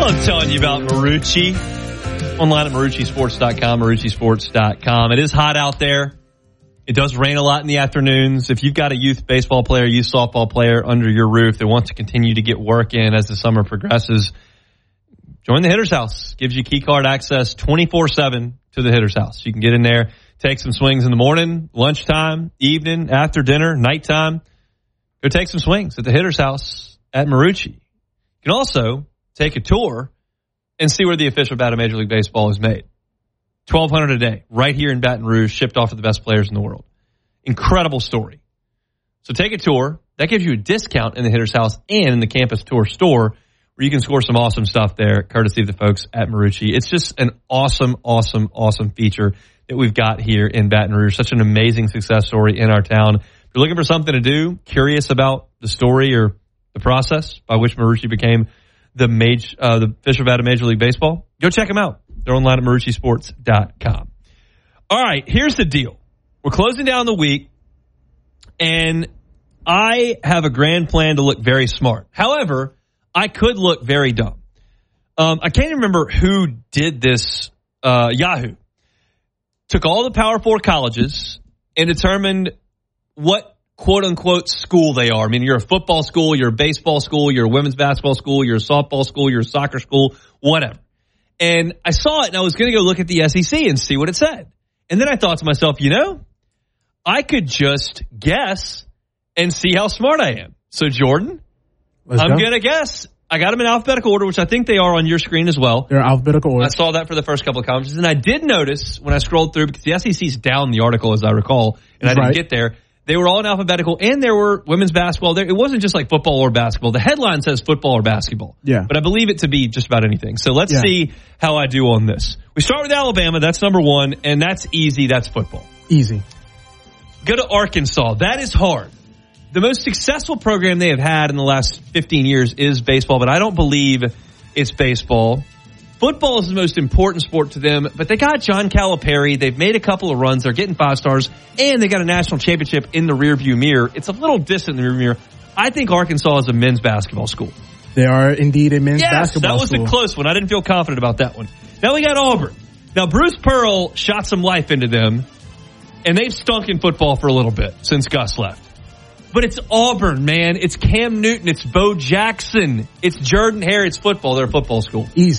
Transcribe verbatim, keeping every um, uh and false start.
I'm telling you about Marucci. Online at Marucci Sports dot com, Marucci Sports dot com. It is hot out there. It does rain a lot in the afternoons. If you've got a youth baseball player, youth softball player under your roof that wants to continue to get work in as the summer progresses, join the Hitter's House. Gives you key card access twenty-four seven to the Hitter's House. You can get in there, take some swings in the morning, lunchtime, evening, after dinner, nighttime. Go take some swings at the Hitter's House at Marucci. You can also take a tour and see where the official bat of Major League Baseball is made. twelve hundred dollars a day, right here in Baton Rouge, shipped off to the best players in the world. Incredible story. So take a tour. That gives you a discount in the Hitter's House and in the Campus Tour store, where you can score some awesome stuff there, courtesy of the folks at Marucci. It's just an awesome, awesome, awesome feature that we've got here in Baton Rouge. Such an amazing success story in our town. If you're looking for something to do, curious about the story or the process by which Marucci became the major, uh, the official bat of Major League Baseball, go check them out. They're online at Marucci Sports dot com. All right, here's the deal. We're closing down the week, and I have a grand plan to look very smart. However, I could look very dumb. Um, I can't remember who did this. Uh, Yahoo took all the Power Four colleges and determined what quote-unquote school they are. I mean, you're a football school, you're a baseball school, you're a women's basketball school, you're a softball school, you're a soccer school, whatever. And I saw it, and I was going to go look at the S E C and see what it said. And then I thought to myself, you know, I could just guess and see how smart I am. So, Jordan, Let's I'm going to guess. I got them in alphabetical order, which I think they are on your screen as well. They're alphabetical order. I saw that for the first couple of conferences. And I did notice when I scrolled through, because the S E C's down the article, as I recall, and I didn't right. get there. They were all in alphabetical, and there were women's basketball. There, it wasn't just like football or basketball. The headline says football or basketball. Yeah. But I believe it to be just about anything. So let's yeah. see how I do on this. We start with Alabama. That's number one, and that's easy. That's football. Easy. Go to Arkansas. That is hard. The most successful program they have had in the last fifteen years is baseball, but I don't believe it's baseball. Football is the most important sport to them, but they got John Calipari. They've made a couple of runs. They're getting five stars, and they got a national championship in the rearview mirror. It's a little distant in the rearview mirror. I think Arkansas is a men's basketball school. They are indeed a men's yes, basketball school. Yes, that was school. a close one. I didn't feel confident about that one. Now we got Auburn. Now Bruce Pearl shot some life into them, and they've stunk in football for a little bit since Gus left. But it's Auburn, man. It's Cam Newton. It's Bo Jackson. It's Jordan Hare. It's football. They're a football school. Easy.